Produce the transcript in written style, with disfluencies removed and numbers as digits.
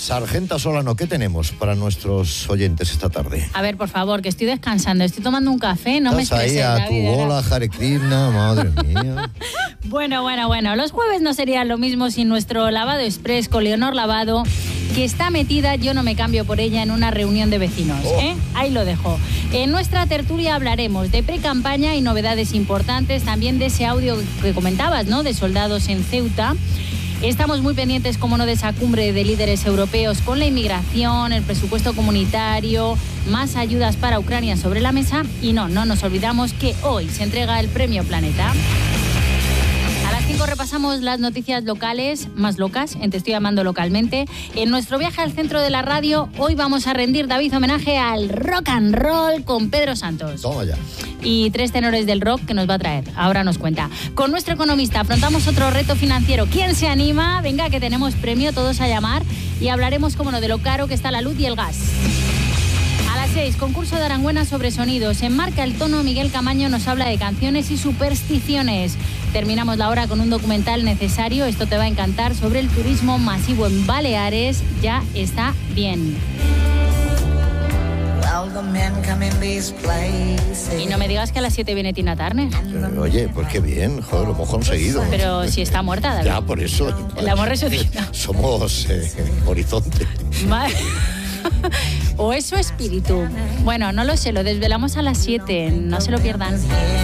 Sargenta Solano, ¿qué tenemos para nuestros oyentes esta tarde? A ver, por favor, que estoy descansando, estoy tomando un café, no me estreses, Estás ahí a David, tu bola, Hare Krishna, madre mía. Bueno, los jueves no serían lo mismo sin nuestro lavado express con Leonor Lavado, que está metida, yo no me cambio por ella, en una reunión de vecinos. Ahí lo dejo. En nuestra tertulia hablaremos de pre-campaña y novedades importantes, también de ese audio que comentabas, ¿no?, de soldados en Ceuta. Estamos muy pendientes, como no, de esa cumbre de líderes europeos con la inmigración, el presupuesto comunitario, más ayudas para Ucrania sobre la mesa. Y no nos olvidamos que hoy se entrega el Premio Planeta. A las 5 repasamos las noticias locales más locas, en Te Estoy Llamando Localmente. En nuestro viaje al centro de la radio, hoy vamos a rendir, David, homenaje al rock and roll con Pedro Santos. Toma ya. Y 3 tenores del rock que nos va a traer. Ahora nos cuenta. Con nuestro economista afrontamos otro reto financiero. ¿Quién se anima? Venga, que tenemos premio, todos a llamar. Y hablaremos, como no, de lo caro que está la luz y el gas. A las 6, concurso de Arangüena sobre sonidos. En Marca el Tono, Miguel Camaño nos habla de canciones y supersticiones. Terminamos la hora con un documental necesario, esto te va a encantar, sobre el turismo masivo en Baleares. Ya está bien. Y no me digas que a las 7 viene Tina Turner. Oye, pues qué bien, joder, lo hemos conseguido. Pero si está muerta, David. Ya, por eso. La hemos resucitado. Somos Horizonte. O es su espíritu. Bueno, no lo sé, lo desvelamos a las 7, no se lo pierdan.